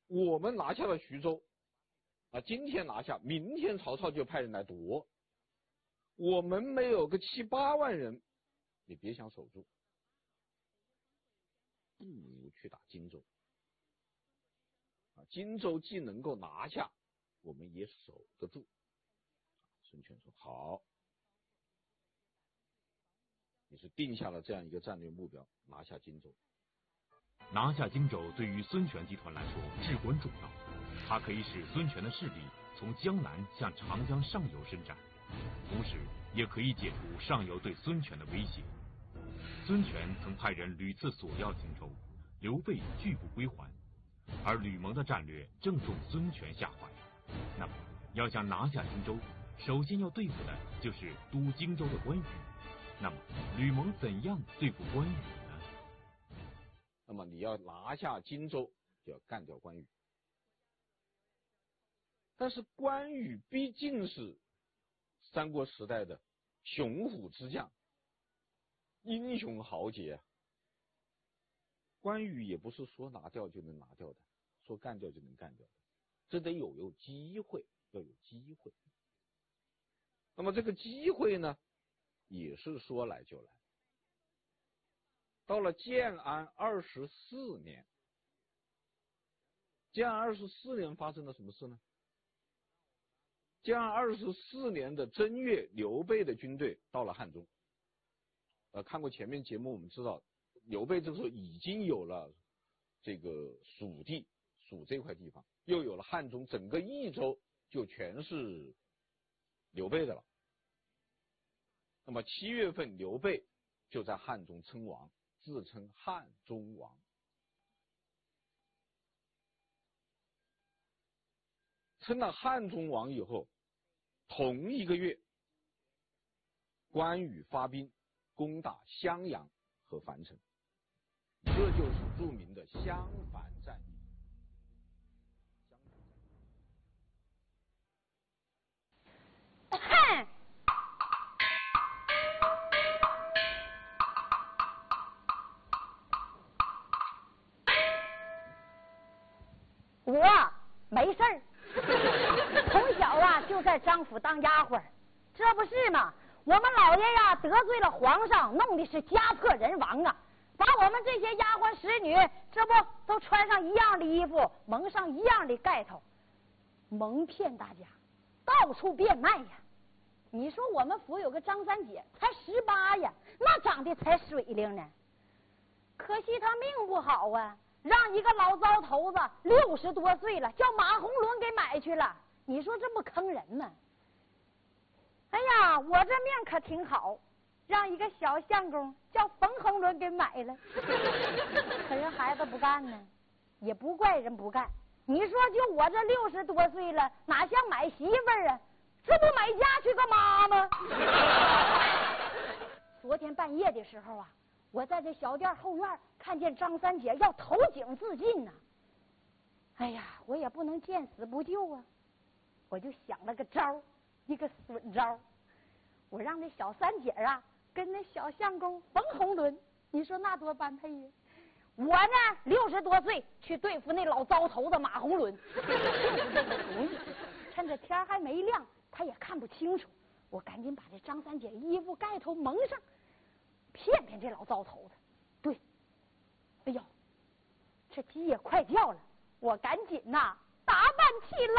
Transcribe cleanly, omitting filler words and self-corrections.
我们拿下了徐州，今天拿下，明天曹操就派人来夺。我们没有个7、8万人，你别想守住，不如去打荆州。荆州既能够拿下，我们也守得住。孙权说好，你是定下了这样一个战略目标，拿下荆州。 拿下荆州对于孙权集团来说至关重要，它可以使孙权的势力从江南向长江上游伸展，同时也可以解除上游对孙权的威胁。孙权曾派人屡次索要荆州，刘备拒不归还，而吕蒙的战略正中孙权下怀。那么要想拿下荆州，首先要对付的就是督荆州的关羽。那么吕蒙怎样对付关羽呢？ 那么你要拿下荆州，就要干掉关羽。但是关羽毕竟是三国时代的雄虎之将，英雄豪杰，关羽也不是说拿掉就能拿掉的，说干掉就能干掉的，这得有机会，要有机会。那么这个机会呢，也是说来就来。到了建安24年，建安24年发生了什么事呢？建安24年的正月，刘备的军队到了汉中。看过前面节目，我们知道刘备这个时候已经有了这个蜀地，蜀这块地方，又有了汉中，整个益州就全是刘备的了。那么7月份，刘备就在汉中称王，自称汉中王。称了汉中王以后，同一个月，关羽发兵攻打襄阳和樊城，这就是著名的襄樊战役。 我没事儿，从小就在张府当丫鬟，这不是吗？我们老爷得罪了皇上，弄的是家破人亡啊！把我们这些丫鬟使女，这不都穿上一样的衣服，蒙上一样的盖头，蒙骗大家，到处变卖呀！你说我们府有个张三姐，才18呀，那长得才水灵呢。可惜她命不好啊，让一个老糟头子60多岁了，叫马红伦给买去了。你说这不坑人吗？哎呀，我这命可挺好，让一个小相公叫冯红伦给买了。可人孩子不干呢，也不怪人不干。你说就我这60多岁了，哪像买媳妇儿啊？这不买家去干嘛吗？昨天半夜的时候啊，我在这小店后院看见张三姐要投井自尽呢。哎呀，我也不能见死不救啊，我就想了个招，一个损招。我让那小三姐跟那小相公冯红伦，你说那多般配呀？我呢60多岁去对付那老糟头子马红伦，就是这个主意。趁着天还没亮，他也看不清楚，我赶紧把这张三姐衣服盖头蒙上，骗骗这老糟头子。对，哎呦，这鸡也快叫了，我赶紧打扮起